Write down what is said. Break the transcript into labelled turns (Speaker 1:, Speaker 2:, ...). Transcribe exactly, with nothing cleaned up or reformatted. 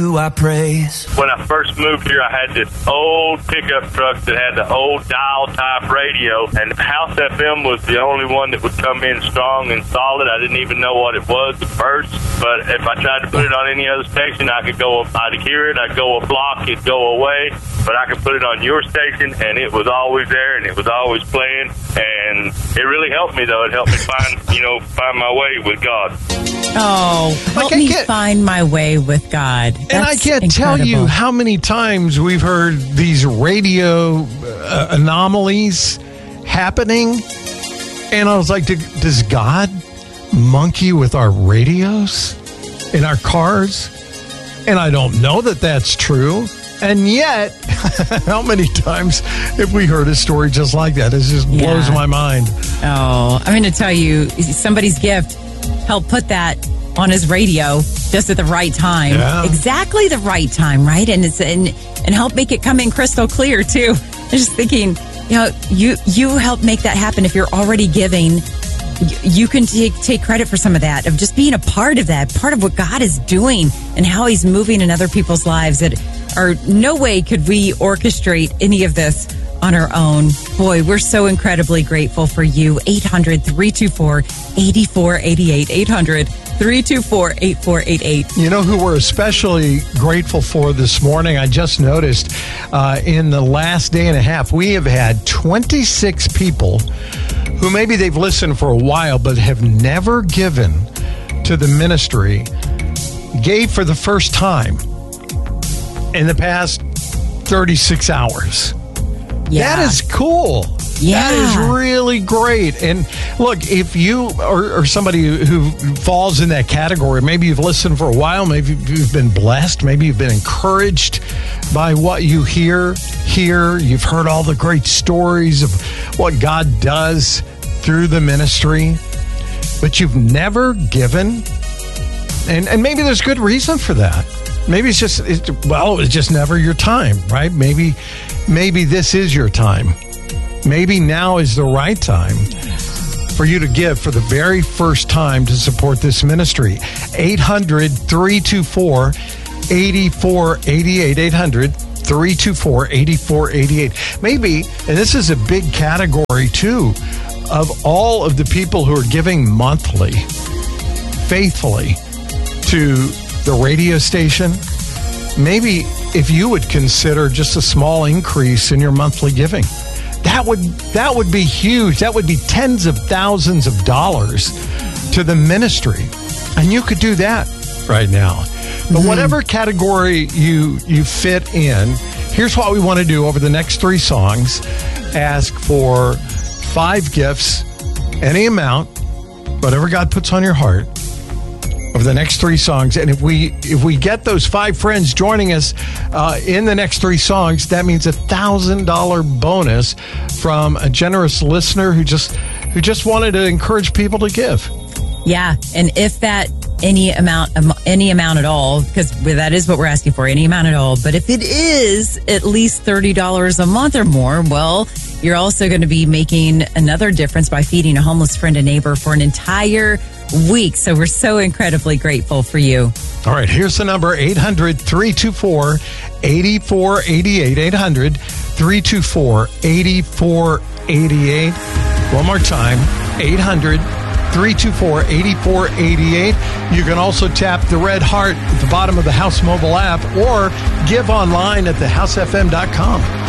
Speaker 1: Who I praise.
Speaker 2: When I first moved here, I had this old pickup truck that had the old dial-type radio, and House F M was the only one that would come in strong and solid. I didn't even know what it was at first, but if I tried to put it on any other station, I could go, I'd hear it, I'd go a block, it'd go away, but I could put it on your station, and it was always there, and it was always playing, and it really helped me, though. It helped me find, you know, find my way with God.
Speaker 3: Oh, help
Speaker 4: Like, I
Speaker 3: me
Speaker 4: can't-
Speaker 3: find my way with God.
Speaker 4: And I
Speaker 3: That's
Speaker 4: can't
Speaker 3: incredible.
Speaker 4: tell you how many times we've heard these radio uh, anomalies happening. And I was like, does God monkey with our radios in our cars? And I don't know that that's true. And yet, how many times have we heard a story just like that? It just blows
Speaker 3: Yeah.
Speaker 4: my mind.
Speaker 3: Oh, I'm going to tell you, somebody's gift helped put that on his radio just at the right time.
Speaker 4: Yeah.
Speaker 3: Exactly the right time, right? And it's and and help make it come in crystal clear too. I'm just thinking, you know, you you help make that happen. If you're already giving, y- you can take take credit for some of that, of just being a part of that, part of what God is doing and how he's moving in other people's lives. That are no way could we orchestrate any of this on our own. Boy, we're so incredibly grateful for you. eight hundred, three two four, eight four eight eight. eight hundred, three two four, eight four eight eight.
Speaker 4: You know who we're especially grateful for this morning? I just noticed uh, in the last day and a half, we have had twenty-six people who maybe they've listened for a while but have never given to the ministry, gave for the first time in the past thirty-six hours.
Speaker 3: Yeah.
Speaker 4: That is cool.
Speaker 3: Yeah.
Speaker 4: That is really great. And look, if you or, or somebody who falls in that category, maybe you've listened for a while, maybe you've been blessed, maybe you've been encouraged by what you hear here. You've heard all the great stories of what God does through the ministry, but you've never given. And, and maybe there's good reason for that. Maybe it's just, it, well, it's just never your time, right? Maybe, maybe this is your time. Maybe now is the right time for you to give for the very first time to support this ministry. eight hundred, three two four, eight four eight eight. eight hundred, three two four, eight four eight eight. Maybe, and this is a big category too, of all of the people who are giving monthly, faithfully to the radio station, maybe if you would consider just a small increase in your monthly giving. That would that would be huge. That would be tens of thousands of dollars to the ministry. And you could do that right now. But mm-hmm. whatever category you you fit in, here's what we want to do over the next three songs. Ask for five gifts, any amount, whatever God puts on your heart, over the next three songs. And if we if we get those five friends joining us uh, in the next three songs, that means a thousand dollar bonus from a generous listener who just who just wanted to encourage people to give.
Speaker 3: Yeah, and if that any amount, um, any amount at all, because that is what we're asking for, any amount at all. But if it is at least thirty dollars a month or more, well, you're also going to be making another difference by feeding a homeless friend and neighbor for an entire week. So we're so incredibly grateful for you.
Speaker 4: All right, here's the number, eight hundred, three two four, eight four eight eight. eight hundred, three two four, eight four eight eight. One more time, eight hundred, three two four, eight four eight eight. You can also tap the red heart at the bottom of the House mobile app or give online at the house f m dot com.